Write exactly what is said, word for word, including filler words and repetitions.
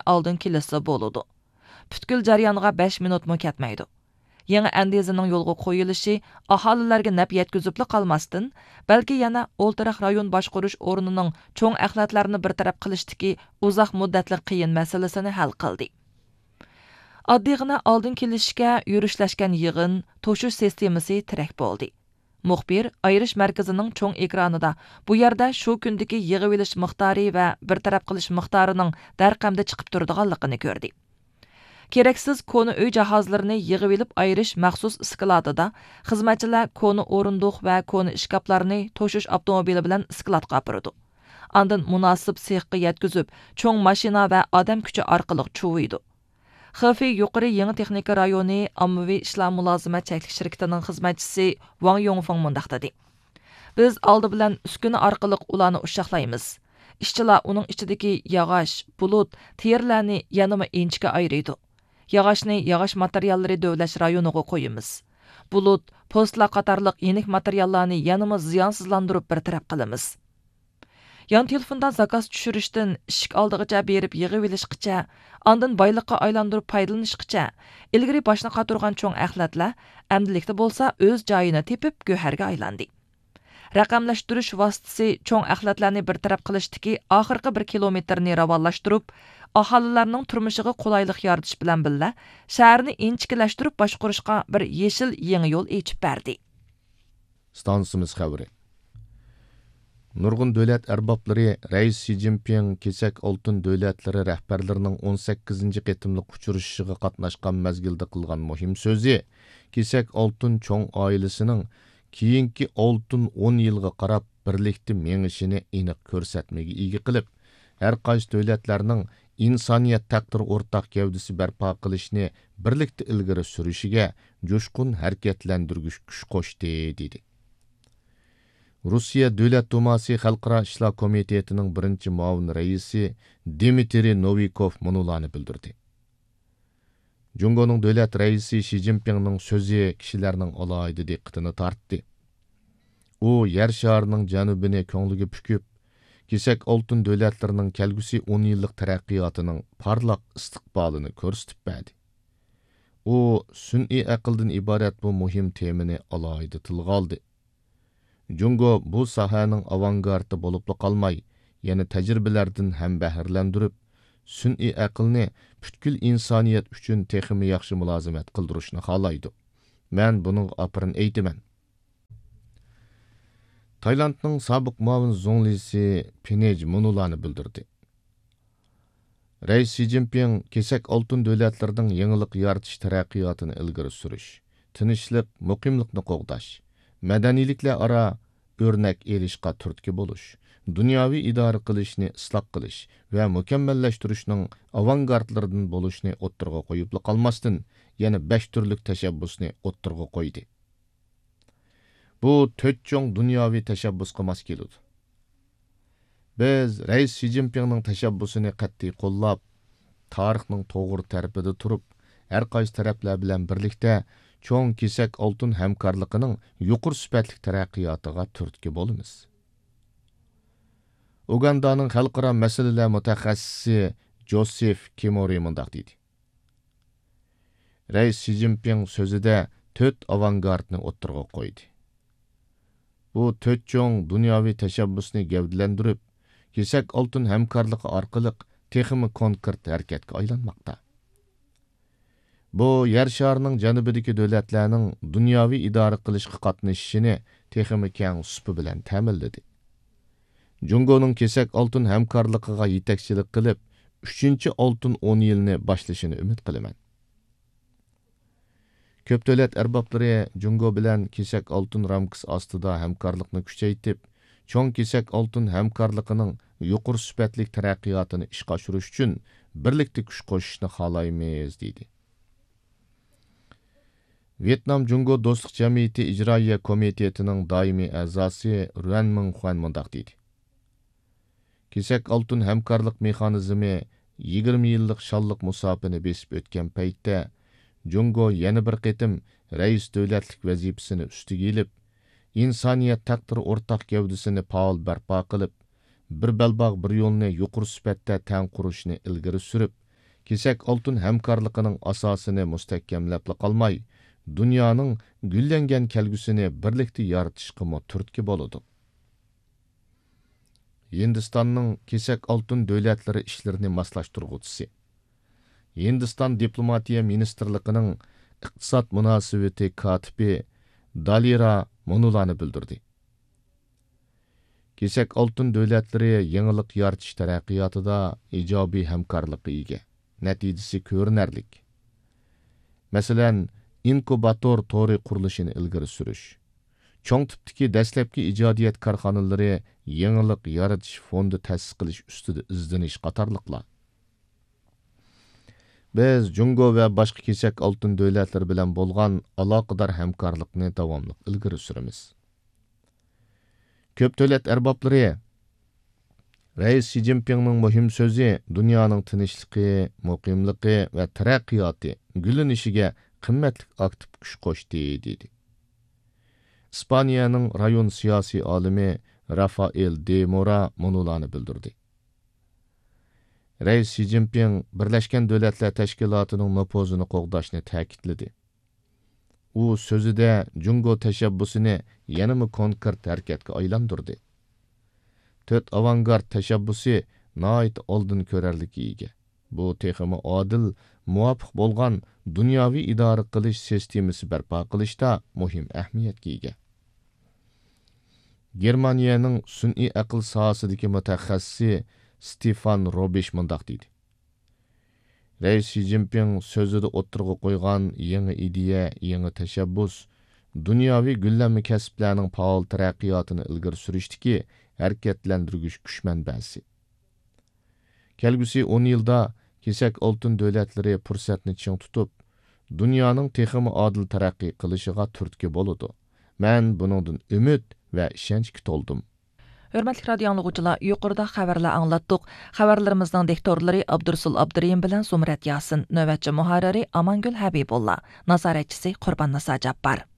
oldin kelisi bo'ladi. Бүткіл jarayonga besh minutmi ketmaydi. Yangi andizining yo'lga qo'yilishi aholilarga naf yetkazibli qolmasdan, balki yana o'ltiraq rayon boshqarish o'rnining cho'ng axlatlarni bartaraf qilishdagi uzoq muddatli qiyin masalasini hal qildi. Oddiygina oldin kelishga yurishlashgan yig'in to'shish sistemasi tirak bo'ldi. Muxbir ayirish markazining cho'ng ekranida bu yerda shu kundagi yig'ib olish miqdori va bartaraf qilish miqdorining darqamda chiqib turadiganligini ko'rdi. Keraksiz konu uy jihozlarini yig'ib olib ayirish maxsus skladida xizmatchilar konu o'rindiq va konu ishkaplarni to'shish avtomobili bilan skladga opirdi. Ondan munosib sexga yetkazib, cho'ng mashina va odam kuchi orqali chuviydi. Xafi yuqori yangi texnika rayoni ommaviy ishlar mulozimat cheklik shirkatining xizmatchisi Wang Yongfeng mundaq dedi. Biz oldi bilan uskuna orqali ularni ushshaqlaymiz. Ishchilar uning ichidagi yog'och, bulut, terlarni yanama inchga ayiradi. Yog'ochni yog'och materiallari dövlash rayoniga qo'yamiz. Bulut, postlar qatorliq yenik materiallarni yanama ziyonsizlantirib bartaraf qilamiz. Yan telefondan zakaz tushirishdan ishik oldigacha berib yig'ib olishgacha, ondan boyliqqa aylantirib foydalanishgacha, ilgari boshni qaturgan cho'ng axlatlar amdilikda bo'lsa o'z joyini tepib go'harga aylandi. Raqamlashtirish vositasi cho'ng axlatlarni bartaraf qilishdagi oxirgi bir kilometrni ravonlashtirib, aholilarning turmushiga qulaylik yaratish bilan birga shaharni inchikilashtirib boshqarishga bir yeshil yangi yo'l ochib berdi. Stansimiz xabari. Nurg'un davlat arboblari Rais Xi Jinping kesak oltin davlatlari rahbarlarining o'n sakkizinchi qitimliq uchrashishiga qatnashgan mazgilda qilgan muhim so'zi kesak oltin cho'ng oilasining keyingi oltin o'n yilga qarab birlikda mengishini aniq ko'rsatmaga ega qilib, har qaysi davlatlarning insoniyat taqdir o'rtaq gavdasi barpo qilishni birlikda ilgari surishiga jo'shqin harakatlantirgich kuch qo'shdi dedi. Rossiya Davlat Dumasi Xalqaro ishlar komitetining birinchi muavin raisi Dmitriy Novikov munolarni bildirdi. Jungoning davlat raisi Xi Jinpingning so'zi kishilarning alohida diqqatini tortdi. U yer sharining janubini ko'ngliga pukib, kesak oltin davlatlarining kelgusi o'n yillik taraqqiyotining parlaq istiqbolini ko'rsatib berdi. U sun'iy aqldan iborat bu muhim temani alohida tilga oldi. Jungo bu sohaning avangardi bo'lib qolmay, yana tajribalardan ham bahrlandirib, sun'iy aqlni butkul insoniyat uchun texmi yaxshi mulozimat qildirishni xohlaydi. Men buning aprin aytaman. Taylandning sobiq muavin zonglisi Pinej munolarni bildirdi. Rais Xi Jinping kesak oltin davlatlarining yangilik yaratish taraqqiyotini ilgari surish, tinchlik, muqimlikni qo'g'dash, madaniyliklar aro o'rnak erishga turtki bo'lish, dunyoviy idora qilishni isloq qilish va mukammallashtirishning avangardlaridan bo'lishni o'ttirg'a qo'yib qolmasdan, yana besh turlik tashabbusni o'ttirg'a qo'ydi. Bu to'rt cho'ng dunyoviy tashabbusga mos keladi. Biz Rais Xi Jinpingning tashabbusini qat'iy qo'llab, tarixning to'g'ri tarafida turib, har qaysi taraflar bilan birlikda cho'ng kesak oltin hamkorligining yuqori sifatli taraqqiyotiga turtki bo'lamiz. Ugandaning xalqaro masalalar mutaxassisi Joseph Kimori mundaq dedi. Rais Xi Jinping so'zida to'rt avangardni o'ttirg'a qo'ydi. Bu to'rt cho'ng dunyoviy tashabbusni gavdalantirib, kesak oltin hamkorligi orqali texmi konkret harakatga aylanmoqda. Bu yer sharining janubidagi davlatlarning dunyoviy idora qilishga qatnashishini texmi keng supi bilan ta'minladi. Jungoning kesak oltin hamkorligiga yetakchilik qilib, uchinchi oltin o'n yilni boshlashini umid qilaman. Ko'p davlat arboblari Jungo bilan kesak oltin ramkasi ostida hamkorlikni kuchaytirib, cho'ng kesak oltin hamkorligining yuqori sifatli taraqqiyotini ishga oshirish uchun birlikda kuch qo'shishni xohlaymiz dedi. Vietnam Jungo do'stlik jamiyati ijroiya komitetining doimiy a'zosi Ruan Mingxuan mundaq dedi. Kesak oltin hamkorlik mexanizmi yigirma yillik shalliq musofini besib o'tgan paytda Jungo yana bir qitim rais davlatlik vazifasini ustiga ilib, insoniyat taqdir o'rtaq gavdasini faol barpo qilib, bir balbog' bir yo'lni yuqori sifatda tang qurishni ilgari surib, kesak oltin hamkorligining asosini mustahkamlab qolmay, dunyoning gullangan kelgusini birlikda yaratishga turtki bo'ladi. Hindistonning kesak oltin davlatlari ishlarini moslashtiruvchisi. Hindiston diplomatiya ministrligining iqtisod munosabati kotibi Dalira Munulani bildirdi. Kesak oltin davlatlari yangilik yaratish taraqqiyotida ijobiy hamkorlikqa ega. Natijasi ko'rinarlik. Masalan, inkubator tori qurilishini ilgari surish, cho'ng tipdagi dastlabki ijodiyat korxonalari yangilik yaratish fondi ta'sis qilish ustida izlanish qatorliqlar. Biz Jungo va boshqa kesak oltin davlatlari bilan bo'lgan aloqador hamkorlikni davomli ilgari suramiz. Ko'p davlat arboblari Rais Xi Jinpingning muhim so'zi dunyoning tinchligi, muqimligi va taraqqiyoti gullanishiga qimmatli aktiv kuch qo'shdi dedi. İspaniyaning rayon siyosiy olimi Rafael de Mora Munulani bildirdi. Rais Xi Jinping Birlashgan Davlatlar Tashkilotining nupuzini qo'g'dashni ta'kidladi. U so'zida Jungo tashabbusini yanama konkret harakatga aylantirdi. To'rt avangard tashabbusi nihoyat oldin ko'rarlikka ega. Bu texmi odil, muvofiq bo'lgan dunyoviy idora qilish sistemasi barpo qilishda muhim ahamiyatga ega. Germaniyaning sun'iy aql sohasidagi mutaxassisi Stefan Robish mundoq deydi. Rais Xi Jinping so'zida o'tirg'a qo'ygan yangi ideya, yangi tashabbus dunyoviy gullanma kasblarning faol taraqqiyotini ilgari surishdiki, harakatlantirgich kuch manbasi. Kelgusi o'n yilda kesak oltin davlatlari fursatni ching tutib, dunyoning texmi odil taraqqiy qilishiga turtki bo'ladi. Men buningdan umid va ishonchga to'ldim. Hörmətli radio anlıqçılar, yuqorida xəbərlər anlatdıq. Xəbərlərimizdən diktorları Abdursul Abduriyim bilan Sumrat Yasin, növbətçi muharriri Amangül Habibullah, nazaretçisi Qurban Nasa Cabbar.